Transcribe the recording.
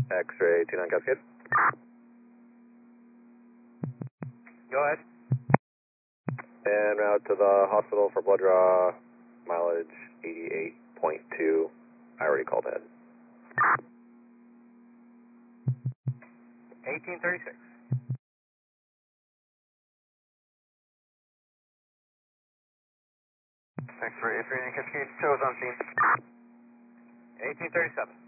X-ray 29 Cascade. Go ahead. And route to the hospital for blood draw, mileage 88.2. I already called ahead. 1836. X-ray 29 Cascade, shows on scene. 1837.